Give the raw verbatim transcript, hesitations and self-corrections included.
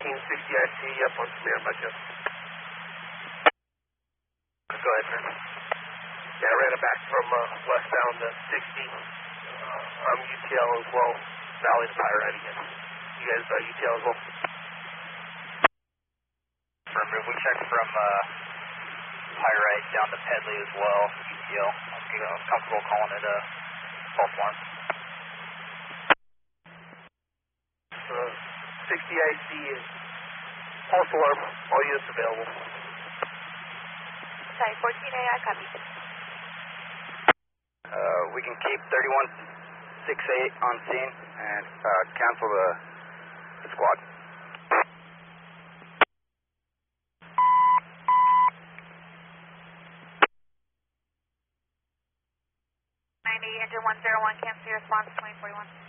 fourteen sixty I C, up on standby, Jeff. Go ahead, sir. Yeah, I ran it back from uh, westbound to sixty. Uh, I'm U T L as well, Valley to Pyrite again. You guys uh, U T L as well? Affirmative. We checked from uh, Pyrite down to Pedley as well, U T L. I'm uh, comfortable calling it a false alarm. Uh, sixty I C is false alarm, all units available. Sorry, fourteen A, I copy. Uh, we can keep thirty-one sixty-eight on scene and uh, cancel the, the squad. ninety, engine one zero one, cancel your response, twenty forty-one.